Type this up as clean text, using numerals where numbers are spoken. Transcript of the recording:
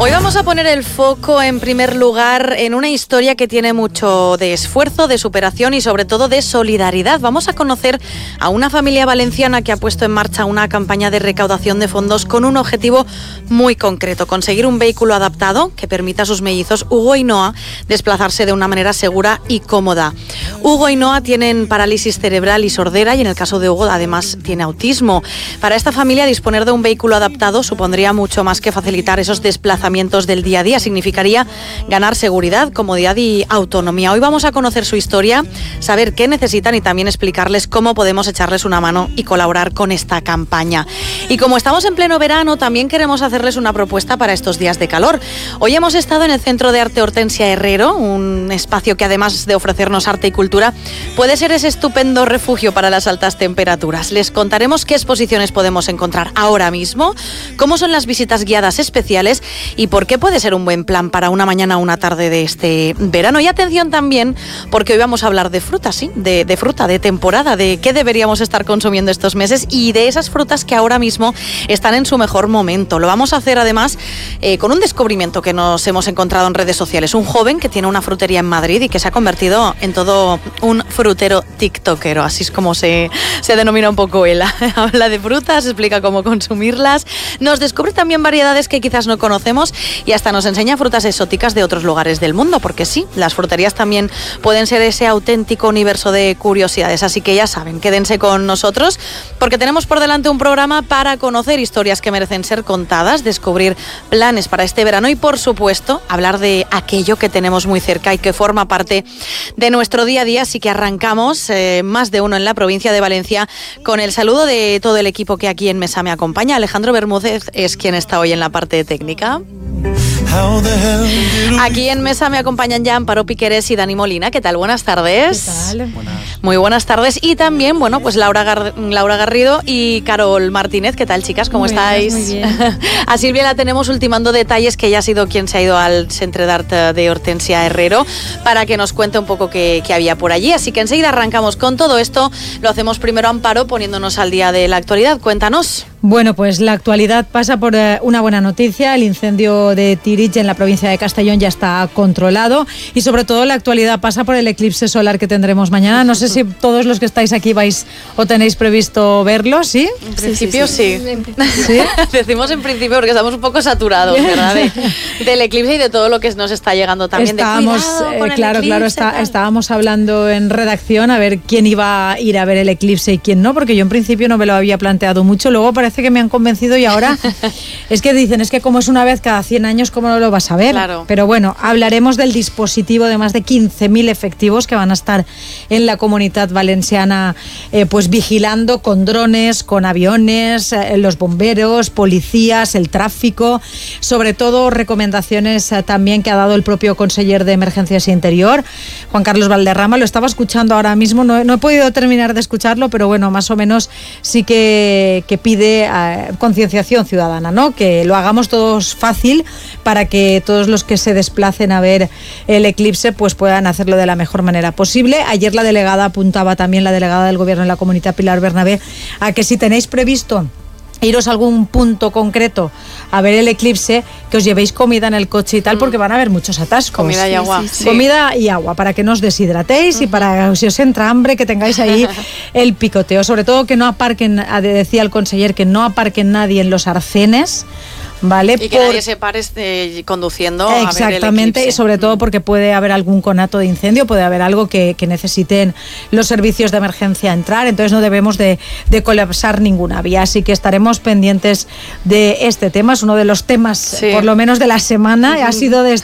Hoy vamos a poner el foco en primer lugar en una historia que tiene mucho de esfuerzo, de superación y sobre todo de solidaridad. Vamos a conocer a una familia valenciana que ha puesto en marcha una campaña de recaudación de fondos con un objetivo muy concreto: conseguir un vehículo adaptado que permita a sus mellizos Hugo y Noa desplazarse de una manera segura y cómoda. Hugo y Noa tienen parálisis cerebral y sordera y en el caso de Hugo además tiene autismo. Para esta familia disponer de un vehículo adaptado supondría mucho más que facilitar esos desplazamientos del día a día. Significaría ganar seguridad, comodidad y autonomía. Hoy vamos a conocer su historia, saber qué necesitan y también explicarles cómo podemos echarles una mano y colaborar con esta campaña. Y como estamos en pleno verano, también queremos hacerles una propuesta para estos días de calor. Hoy hemos estado en el Centro de Arte Hortensia Herrero, un espacio que además de ofrecernos arte y cultura, puede ser ese estupendo refugio para las altas temperaturas. Les contaremos qué exposiciones podemos encontrar ahora mismo, cómo son las visitas guiadas especiales y por qué puede ser un buen plan para una mañana o una tarde de este verano. Y atención también, porque hoy vamos a hablar de fruta, sí, de fruta, de temporada, de qué deberíamos estar consumiendo estos meses y de esas frutas que ahora mismo están en su mejor momento. Lo vamos a hacer además con un descubrimiento que nos hemos encontrado en redes sociales. Un joven que tiene una frutería en Madrid y que se ha convertido en todo un frutero tiktokero, así es como se denomina un poco él. Habla de frutas, explica cómo consumirlas, nos descubre también variedades que quizás no conocemos y hasta nos enseña frutas exóticas de otros lugares del mundo, porque sí, las fruterías también pueden ser ese auténtico universo de curiosidades. Así que ya saben, quédense con nosotros porque tenemos por delante un programa para conocer historias que merecen ser contadas, descubrir planes para este verano y, por supuesto, hablar de aquello que tenemos muy cerca y que forma parte de nuestro día a día. Así que arrancamos, más de uno en la provincia de Valencia, con el saludo de todo el equipo que aquí en Mesa me acompaña. Alejandro Bermúdez es quien está hoy en la parte técnica. Aquí en Mesa me acompañan ya Amparo Piqueres y Dani Molina. ¿Qué tal? Buenas tardes. ¿Qué tal? Buenas. Muy buenas tardes. Y también, bueno, pues Laura Garrido y Carol Martínez. ¿Qué tal, chicas? ¿Cómo estáis? Muy bien. A Silvia la tenemos ultimando detalles, que ella ha sido quien se ha ido al Centre d'Art de Hortensia Herrero para que nos cuente un poco qué había por allí. Así que enseguida arrancamos con todo esto. Lo hacemos primero, Amparo, poniéndonos al día de la actualidad. Cuéntanos. Bueno, pues la actualidad pasa por una buena noticia. El incendio de Tirich en la provincia de Castellón ya está controlado y sobre todo la actualidad pasa por el eclipse solar que tendremos mañana. No sé si todos los que estáis aquí vais o tenéis previsto verlo, ¿sí? En principio sí. ¿Sí? Decimos en principio porque estamos un poco saturados, ¿verdad? Del eclipse y de todo lo que nos está llegando también. Estábamos hablando en redacción a ver quién iba a ir a ver el eclipse y quién no, porque yo en principio no me lo había planteado mucho. Luego parece que me han convencido y ahora es que dicen, es que como es una vez cada 100 años, ¿cómo no lo vas a ver? Claro. Pero bueno, hablaremos del dispositivo de más de 15.000 efectivos que van a estar en la Comunitat Valenciana pues vigilando con drones, con aviones, los bomberos, policías, el tráfico, sobre todo recomendaciones también que ha dado el propio conseller de Emergencias y Interior, Juan Carlos Valderrama. Lo estaba escuchando ahora mismo, no he podido terminar de escucharlo, pero bueno, más o menos sí que pide concienciación ciudadana, ¿no? Que lo hagamos todos fácil para que todos los que se desplacen a ver el eclipse pues puedan hacerlo de la mejor manera posible. Ayer la delegada apuntaba, también la delegada del Gobierno en la Comunidad, Pilar Bernabé, a que si tenéis previsto iros a algún punto concreto a ver el eclipse, que os llevéis comida en el coche y tal, porque van a haber muchos atascos. Comida y agua. Sí. Comida y agua, para que no os deshidratéis y para, si os entra hambre, que tengáis ahí el picoteo. Sobre todo que no aparquen, decía el conseller, que no aparquen nadie en los arcenes, ¿vale? Y que nadie se pare conduciendo. Exactamente, a ver el y sobre todo porque puede haber algún conato de incendio, puede haber algo que necesiten los servicios de emergencia entrar, entonces no debemos de colapsar ninguna vía, así que estaremos pendientes de este tema. Es uno de los temas, por lo menos de la semana, ha sido de